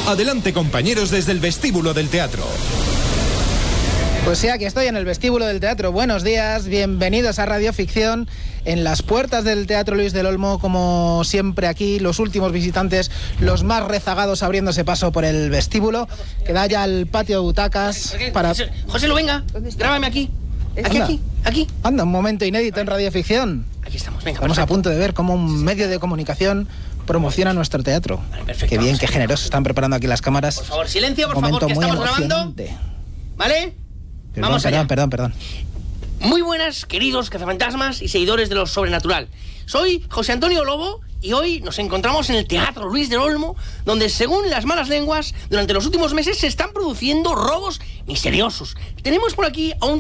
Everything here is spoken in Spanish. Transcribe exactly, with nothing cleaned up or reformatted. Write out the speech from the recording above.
Adelante, compañeros, desde el vestíbulo del teatro. Pues sí, aquí estoy en el vestíbulo del teatro. Buenos días, bienvenidos a Radio Ficción. En las puertas del Teatro Luis del Olmo, como siempre aquí, los últimos visitantes, los más rezagados abriéndose paso por el vestíbulo, que da ya al patio de butacas para... José, José, lo venga, grábame aquí. Aquí, aquí, aquí. Anda, un momento inédito en Radio Ficción. Aquí estamos, venga. Estamos perfecto. a punto de ver cómo un medio de comunicación promociona nuestro teatro. Vale, perfecto, Qué bien, vamos qué allá. generosos están preparando aquí las cámaras. Por favor, silencio, por Un favor, momento que muy estamos grabando. emocionante. ¿Vale? Perdón, Vamos perdón, allá. perdón, perdón. Muy buenas, queridos cazafantasmas y seguidores de lo sobrenatural. Soy José Antonio Lobo y hoy nos encontramos en el Teatro Luis del Olmo, donde, según las malas lenguas, durante los últimos meses se están produciendo robos misteriosos. Tenemos por aquí a un